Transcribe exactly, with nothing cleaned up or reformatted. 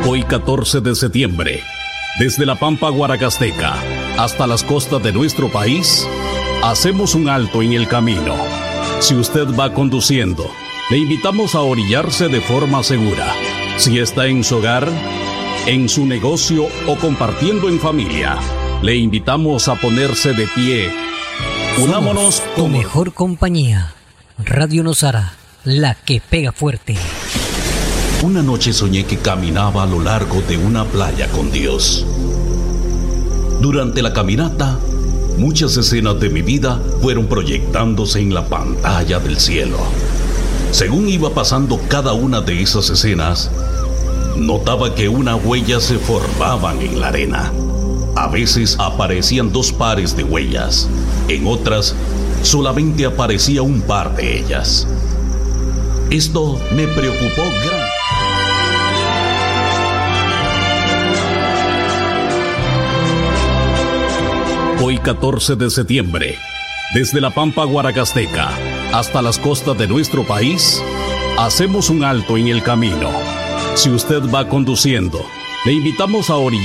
Hoy catorce de septiembre, desde la Pampa Guaracasteca hasta las costas de nuestro país, hacemos un alto en el camino. Si usted va conduciendo, le invitamos a orillarse de forma segura. Si está en su hogar, en su negocio o compartiendo en familia, le invitamos a ponerse de pie. Unámonos tu como mejor compañía. Radio Nosara, la que pega fuerte. Una noche soñé que caminaba a lo largo de una playa con Dios. Durante la caminata, muchas escenas de mi vida fueron proyectándose en la pantalla del cielo. Según iba pasando cada una de esas escenas, notaba que unas huellas se formaban en la arena. A veces aparecían dos pares de huellas, en otras solamente aparecía un par de ellas. Esto me preocupó gran. Hoy catorce de septiembre, desde la Pampa Guaracasteca hasta las costas de nuestro país, hacemos un alto en el camino. Si usted va conduciendo, le invitamos a orillar